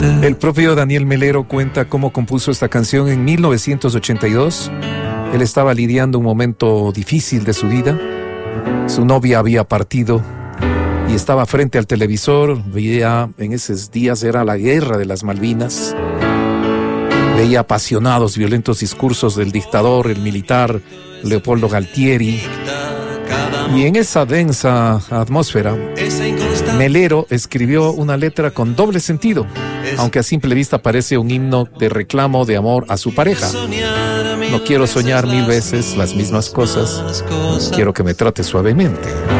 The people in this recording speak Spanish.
El propio Daniel Melero cuenta cómo compuso esta canción en 1982. Él estaba lidiando un momento difícil de su vida. Su novia había partido y estaba frente al televisor. Veía, en esos días era la guerra de las Malvinas. Veía apasionados, violentos discursos del dictador, el militar Leopoldo Galtieri. Y en esa densa atmósfera, Melero escribió una letra con doble sentido, aunque a simple vista parece un himno de reclamo de amor a su pareja. No quiero soñar 1000 veces las mismas cosas, quiero que me trates suavemente.